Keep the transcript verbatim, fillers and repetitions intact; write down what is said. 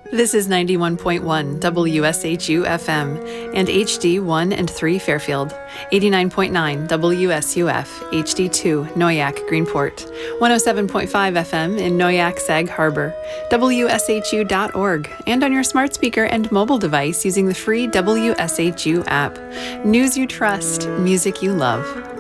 This is ninety-one point one W S H U F M and H D one and three Fairfield, eighty-nine point nine W S U F, H D two Noyac Greenport, one oh seven point five F M in Noyac Sag Harbor, W S H U dot org, and on your smart speaker and mobile device using the free W S H U app. News you trust, music you love.